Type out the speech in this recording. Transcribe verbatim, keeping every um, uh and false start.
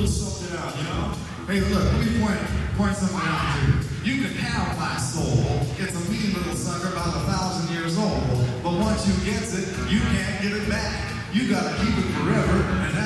something out, you know? Hey, look, let me point, point something out to you. You can have my soul. It's a mean little sucker about a thousand years old. But once you get it, you can't get it back. You gotta keep it forever, and that's